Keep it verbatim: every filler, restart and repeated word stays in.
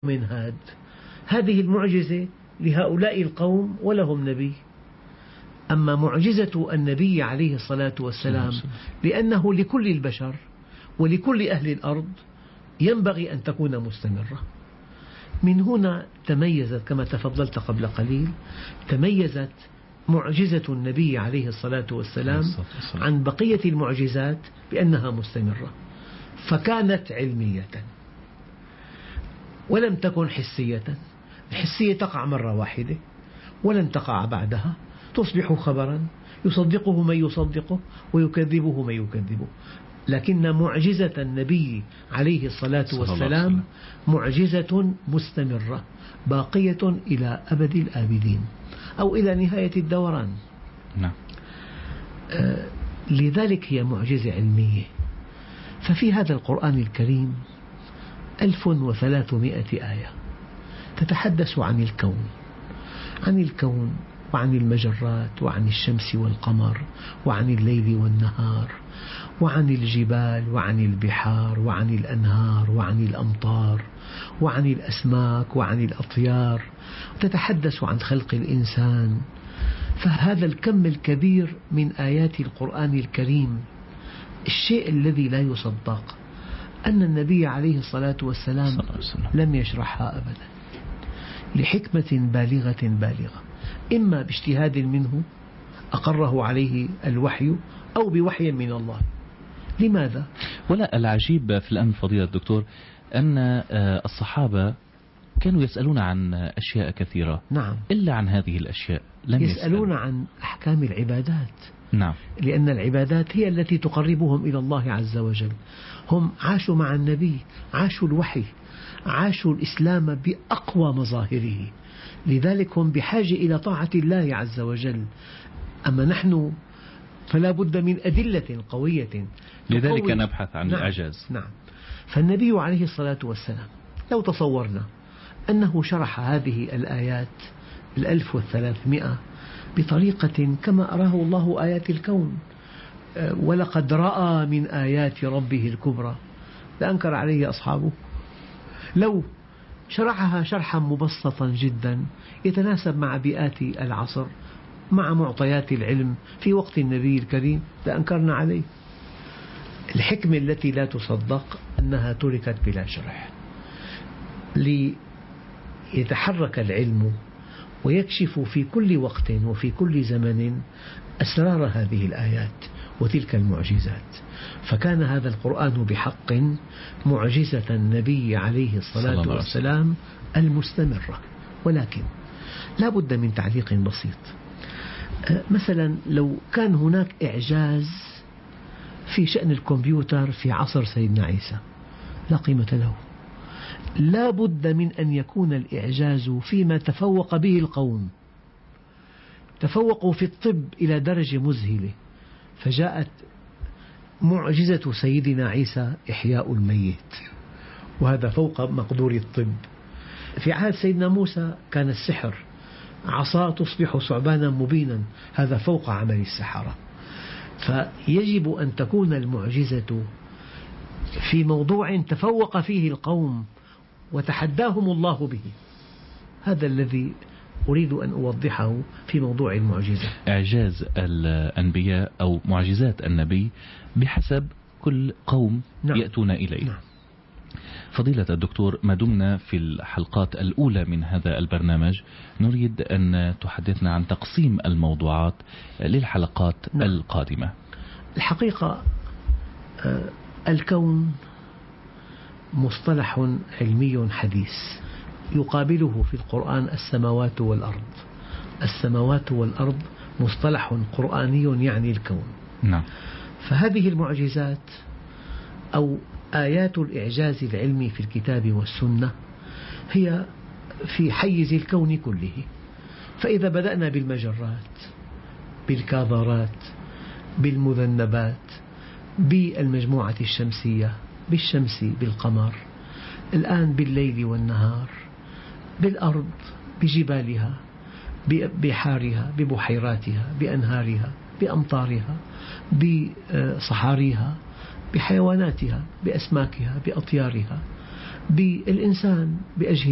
من هاد. هذه المعجزة لهؤلاء القوم ولهم نبي. أما معجزة النبي عليه الصلاة والسلام لأنه لكل البشر ولكل أهل الأرض ينبغي أن تكون مستمرة. من هنا تميزت كما تفضلت قبل قليل، تميزت معجزة النبي عليه الصلاة والسلام عن بقية المعجزات بأنها مستمرة، فكانت علمية ولم تكن حسية. الحسية تقع مرة واحدة ولن تقع بعدها، تصبح خبرا يصدقه من يصدقه ويكذبه من يكذبه. لكن معجزة النبي عليه الصلاة والسلام معجزة مستمرة باقية إلى أبد الآبدين أو إلى نهاية الدوران. نعم. آه لذلك هي معجزة علمية. ففي هذا القرآن الكريم ألف وثلاثمائة آية تتحدث عن الكون، عن الكون وعن المجرات وعن الشمس والقمر وعن الليل والنهار وعن الجبال وعن البحار وعن الأنهار وعن الأمطار وعن الأسماك وعن الأطيار، تتحدث عن خلق الإنسان. فهذا الكم الكبير من آيات القرآن الكريم، الشيء الذي لا يصدق أن النبي عليه الصلاة والسلام لم يشرحها أبدا لحكمة بالغة بالغة، إما باجتهاد منه أقره عليه الوحي أو بوحي من الله. لماذا؟ ولا العجيب في الأمر فضيلة الدكتور أن الصحابة كانوا يسألون عن أشياء كثيرة. نعم. إلا عن هذه الأشياء لم يسألون يسألوا. عن أحكام العبادات. نعم. لأن العبادات هي التي تقربهم إلى الله عز وجل. هم عاشوا مع النبي، عاشوا الوحي، عاشوا الإسلام بأقوى مظاهره، لذلك هم بحاجة إلى طاعة الله عز وجل. أما نحن فلا بد من أدلة قوية، لذلك نبحث عن نعم الإعجاز. نعم. فالنبي عليه الصلاة والسلام لو تصورنا أنه شرح هذه الآيات الألف والثلاثمائة بطريقة كما أراه الله آيات الكون، ولقد رأى من آيات ربه الكبرى، لأنكر عليه أصحابه. لو شرحها شرحا مبسطا جدا يتناسب مع بيئات العصر مع معطيات العلم في وقت النبي الكريم لأنكرنا عليه. الحكمة التي لا تصدق أنها تركت بلا شرح ليتحرك العلم ويكشف في كل وقت وفي كل زمن أسرار هذه الآيات وتلك المعجزات. فكان هذا القرآن بحق معجزة النبي عليه الصلاة والسلام المستمرة. ولكن لا بد من تعليق بسيط. مثلا لو كان هناك إعجاز في شأن الكمبيوتر في عصر سيدنا عيسى لا قيمة له. لا بد من أن يكون الإعجاز فيما تفوق به القوم. تفوقوا في الطب إلى درجة مذهلة، فجاءت معجزة سيدنا عيسى إحياء الميت، وهذا فوق مقدور الطب. في عهد سيدنا موسى كان السحر، عصا تصبح ثعبانا مبينا، هذا فوق عمل السحرة. فيجب أن تكون المعجزة في موضوع تفوق فيه القوم وتحداهم الله به. هذا الذي أريد أن أوضحه في موضوع المعجزة. إعجاز الأنبياء أو معجزات النبي بحسب كل قوم نعم. يأتون إليه. نعم. فضيلة الدكتور، ما دمنا في الحلقات الأولى من هذا البرنامج نريد أن تحدثنا عن تقسيم الموضوعات للحلقات نعم. القادمة. الحقيقة الكون مصطلح علمي حديث يقابله في القرآن السماوات والأرض. السماوات والأرض مصطلح قرآني يعني الكون. نعم. فهذه المعجزات أو آيات الإعجاز العلمي في الكتاب والسنة هي في حيز الكون كله. فإذا بدأنا بالمجرات، بالكاظارات، بالمذنبات، بالمجموعة الشمسية، بالشمس، بالقمر، الآن بالليل والنهار، بالأرض، بجبالها، ببحارها، ببحيراتها، بأنهارها، بأمطارها، بصحاريها، بحيواناتها، بأسماكها، بأطيارها، بالإنسان، بأجهزة